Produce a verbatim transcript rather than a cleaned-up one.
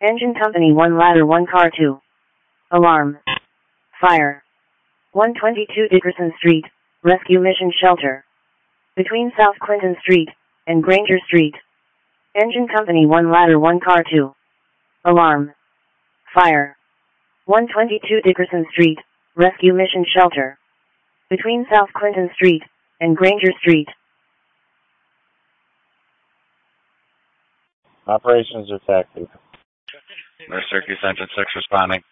Engine Company one ladder one car two. Alarm. Fire. one twenty-two Dickerson Street, Rescue Mission Shelter. Between South Clinton Street and Granger Street. Engine Company one ladder one car two. Alarm. Fire. one twenty-two Dickerson Street, Rescue Mission Shelter. Between South Clinton Street and Granger Street. Operations effective. Mercer Central six responding.